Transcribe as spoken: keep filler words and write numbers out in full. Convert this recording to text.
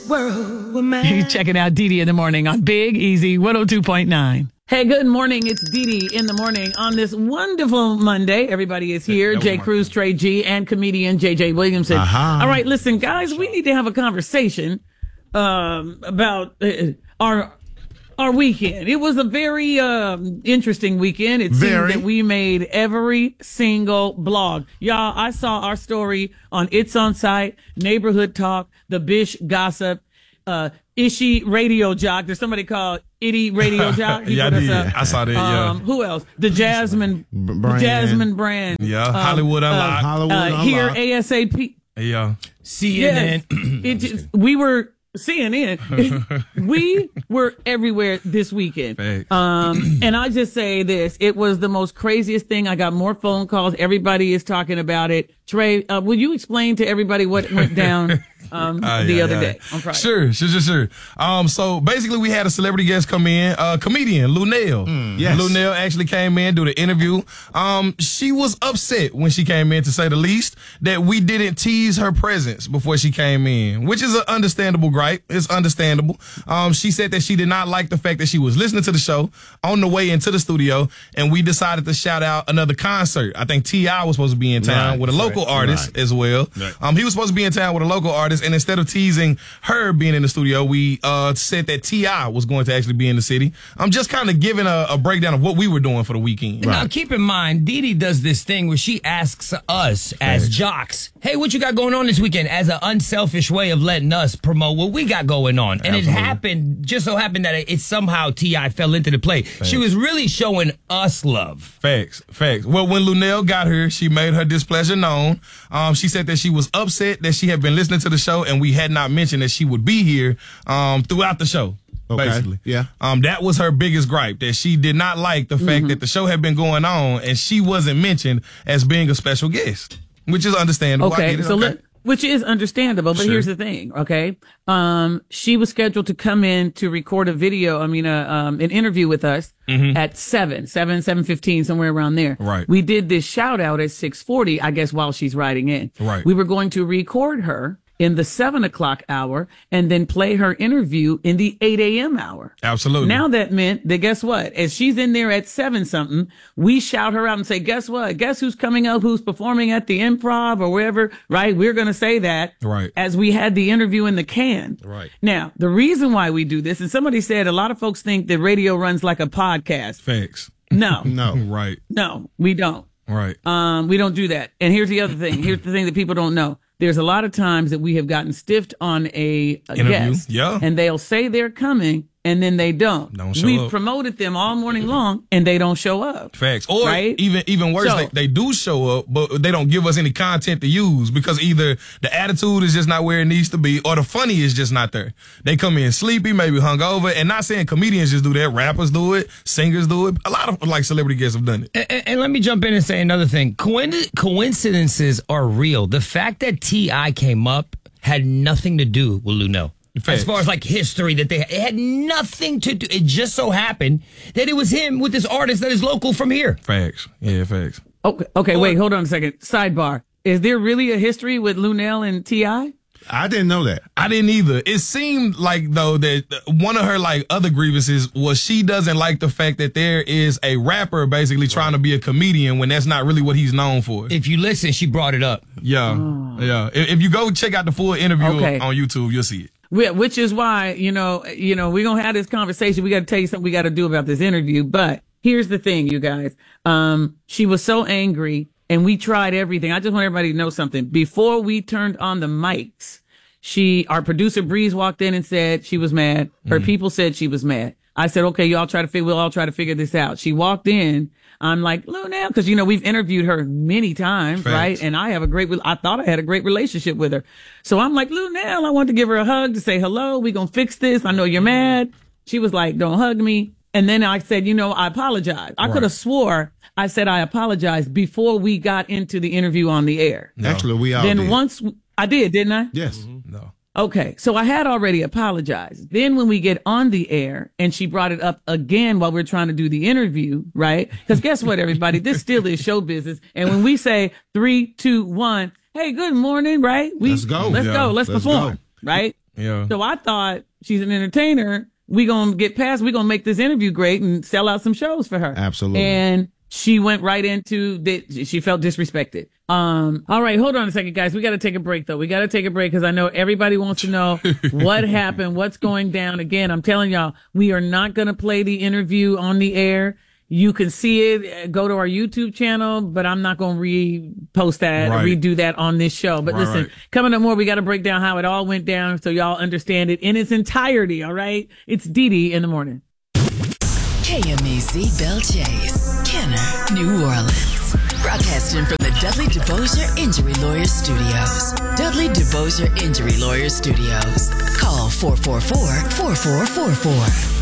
You're checking out Dee Dee in the morning on Big Easy one oh two point nine. Hey, good morning. It's Dee Dee in the morning on this wonderful Monday. Everybody is here. Jay Cruz, Trey G, and comedian J J Williamson. Uh-huh. All right, listen, guys, we need to have a conversation um, about uh, our our weekend. It was a very um, interesting weekend. It very. seemed that we made every single blog. Y'all, I saw our story on It's On Site, Neighborhood Talk, The Bish Gossip, uh, Ishi Radio Jock. There's somebody called Itty Radio Jock. yeah, I did. I saw that, yeah. Um, who else? The Jasmine Brand. The Jasmine Brand. Yeah, um, Hollywood Unlocked. Uh, Hollywood uh, Unlocked. Here, ASAP. Yeah. C N N. Yes. It just, we were... C N N. We were everywhere this weekend. Um, and I just say this. It was the most craziest thing. I got more phone calls. Everybody is talking about it. Trey, uh, will you explain to everybody what went down um, uh, the yeah, other yeah. day on Friday? Sure, sure, sure, sure. Um, so basically we had a celebrity guest come in, uh, comedian Lunel. Mm, yes. Lunel actually came in, do the interview. Um, she was upset when she came in, to say the least, that we didn't tease her presence before she came in, which is an understandable gripe. It's understandable. Um, she said that she did not like the fact that she was listening to the show on the way into the studio, and we decided to shout out another concert. I think T I was supposed to be in town right, with a local right, artist right. as well. Right. Um, he was supposed to be in town with a local artist, and instead of teasing her being in the studio, we uh said that T I was going to actually be in the city. I'm just kind of giving a, a breakdown of what we were doing for the weekend. Now, keep in mind, Dee Dee does this thing where she asks us as jocks, hey, what you got going on this weekend, as an unselfish way of letting us promote what we got going on. And Absolutely. it happened, just so happened that it, it somehow T I fell into the play. Facts. She was really showing us love. Facts, facts. Well, when Lunel got here, she made her displeasure known. Um, she said that she was upset that she had been listening to the show and we had not mentioned that she would be here um, throughout the show. Okay. Basically. Yeah. Um, that was her biggest gripe, that she did not like the fact Mm-hmm. that the show had been going on and she wasn't mentioned as being a special guest, which is understandable. I Okay, get it. so okay. let, which is understandable, but Sure. here's the thing, okay? Um, she was scheduled to come in to record a video, I mean, uh, um, an interview with us Mm-hmm. at seven, seven, seven fifteen, somewhere around there. Right. We did this shout out at six forty, I guess, while she's riding in. Right. We were going to record her in the seven o'clock hour and then play her interview in the eight a.m. hour. Absolutely. Now that meant that guess what? As she's in there at seven something, we shout her out and say, guess what? Guess who's coming up, who's performing at the Improv or wherever, right? We're going to say that Right. as we had the interview in the can. Right. Now, the reason why we do this, and somebody said a lot of folks think that radio runs like a podcast. Facts. No, No. Right. no, we don't. Right. Um, we don't do that. And here's the other thing. Here's the thing that people don't know. There's a lot of times that we have gotten stiffed on a, a Interview, guest, yeah. and they'll say they're coming, and then they don't. Don't show We've up. promoted them all morning long, and they don't show up. Facts. Or Right? even even worse, So- they, they do show up, but they don't give us any content to use because either the attitude is just not where it needs to be or the funny is just not there. They come in sleepy, maybe hungover, and not saying comedians just do that. Rappers do it. Singers do it. A lot of like celebrity guests have done it. And, and- and let me jump in and say another thing. Coin- coincidences are real. The fact that T I came up had nothing to do with Lunel. Facts. As far as like history that they it had nothing to do. It just so happened that it was him with this artist that is local from here. Facts. Yeah, facts. Okay, okay, wait, hold on a second. Sidebar. Is there really a history with Lunel and T I? I didn't know that. I didn't either. It seemed like though that one of her like other grievances was she doesn't like the fact that there is a rapper basically trying to be a comedian when that's not really what he's known for. If you listen, she brought it up. Yeah, yeah. If, if you go check out the full interview Okay. on YouTube, you'll see it. Yeah, which is why, you know, you know, we're going to have this conversation. We got to tell you something we got to do about this interview. But here's the thing, you guys. Um, she was so angry and we tried everything. I just want everybody to know something. Before we turned on the mics, she, our producer Breeze walked in and said she was mad. Her people said she was mad. I said, okay, y'all try to figure, we'll all try to figure this out. She walked in. I'm like, Lunel, because, you know, we've interviewed her many times, Facts. right? And I have a great, re- I thought I had a great relationship with her. So I'm like, Lunel, I want to give her a hug to say hello. We gonna fix this. I know you're mad. She was like, don't hug me. And then I said, you know, I apologize. I Right. could have swore I said I apologized before we got into the interview on the air. No. Actually, we all then did. once I did, didn't I? Yes. No. Okay, so I had already apologized. Then when we get on the air and she brought it up again while we're trying to do the interview, right? Because guess what, everybody? This still is show business. And when we say three, two, one, hey, good morning, right? We, Let's go. Let's Yeah, go. Let's, let's perform, go. right? Yeah. So I thought she's an entertainer. We gonna get past. We gonna make this interview great and sell out some shows for her. Absolutely. And she went right into that. She felt disrespected. Um. All right, hold on a second, guys. We got to take a break, though. We got to take a break because I know everybody wants to know what happened, what's going down. Again, I'm telling y'all, we are not gonna play the interview on the air. You can see it. Go to our YouTube channel, but I'm not going to repost that, Right. redo that on this show. But Right, listen, right. coming up more, we got to break down how it all went down so y'all understand it in its entirety. All right. It's Dee Dee in the morning. K M E Z Belle Chase, Kenner, New Orleans. Broadcasting from the Dudley DeBosier Injury Lawyers Studios. Dudley DeBosier Injury Lawyers Studios. Call four four four, four four four four.